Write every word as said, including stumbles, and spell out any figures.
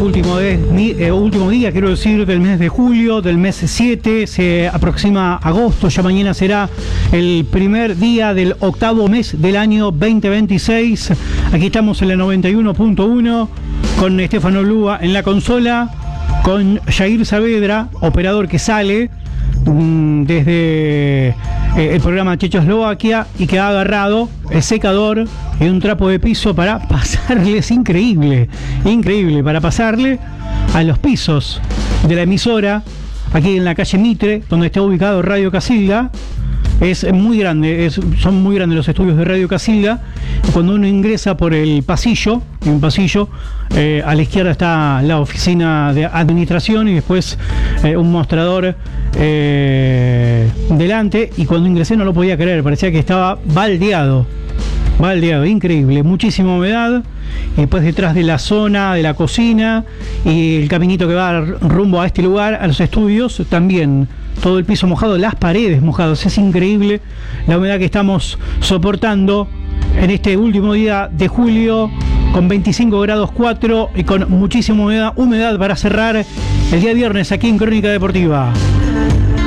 último, de, mi, eh, último día, quiero decir, del mes de julio, del mes siete, se aproxima agosto, ya mañana será el primer día del octavo mes del año veinte veintiséis. Aquí estamos en la noventa y uno punto uno con Estefano Lúa en la consola, con Jair Saavedra, operador que sale mmm, desde eh, el programa Checoslovaquia y que ha agarrado el secador y un trapo de piso para pasarle, es increíble, increíble, para pasarle a los pisos de la emisora, aquí en la calle Mitre, donde está ubicado Radio Casilda. Es muy grande, es, son muy grandes los estudios de Radio Casilda. Cuando uno ingresa por el pasillo, en un pasillo, eh, a la izquierda está la oficina de administración y después eh, un mostrador eh, delante. Y cuando ingresé no lo podía creer, parecía que estaba baldeado, baldeado, increíble, muchísima humedad. Y después detrás de la zona de la cocina y el caminito que va rumbo a este lugar, a los estudios, también todo el piso mojado, las paredes mojadas. Es increíble la humedad que estamos soportando en este último día de julio, con veinticinco grados cuatro y con muchísima humedad, humedad para cerrar el día viernes aquí en Crónica Deportiva.